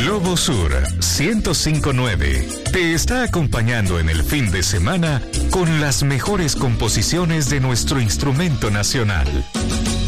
Globo Sur 1059 te está acompañando en el fin de semana con las mejores composiciones de nuestro instrumento nacional.